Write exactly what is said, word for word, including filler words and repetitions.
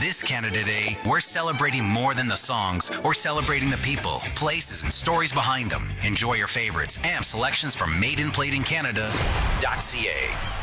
This Canada Day, we're celebrating more than the songs. We're celebrating the people, places, and stories behind them. Enjoy your favorites and selections from made and played in Canada dot c a.